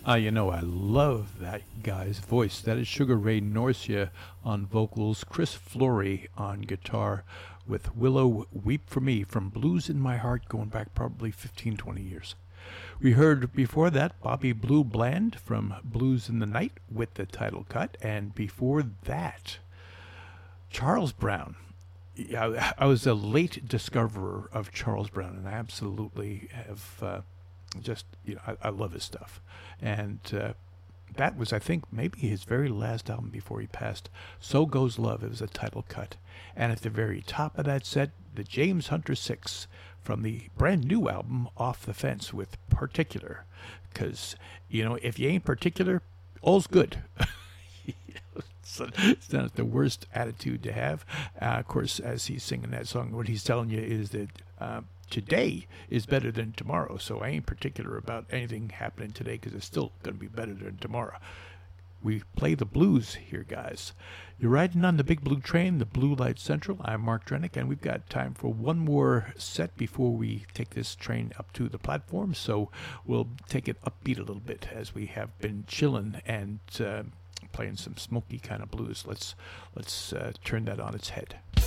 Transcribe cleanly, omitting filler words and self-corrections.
I love that guy's voice. That is Sugar Ray Norcia on vocals, Chris Flory on guitar, with Willow Weep for Me from Blues in My Heart, going back probably 15, 20 years. We heard before that Bobby Blue Bland from Blues in the Night with the title cut, and before that, Charles Brown. Yeah, I was a late discoverer of Charles Brown, and I absolutely have I love his stuff. And that was, I think, maybe his very last album before he passed. So Goes Love. It was a title cut. And at the very top of that set, the James Hunter Six from the brand new album Off the Fence with Particular. Because, if you ain't particular, all's good. So it's not the worst attitude to have. Of course, as he's singing that song, what he's telling you is that today is better than tomorrow. So I ain't particular about anything happening today because it's still going to be better than tomorrow. We play the blues here, guys. You're riding on the Big Blue Train, the Blue Light Central. I'm Mark Drennick, and we've got time for one more set before we take this train up to the platform. So we'll take it upbeat a little bit as we have been chilling and playing some smoky kind of blues. Let's turn that on its head.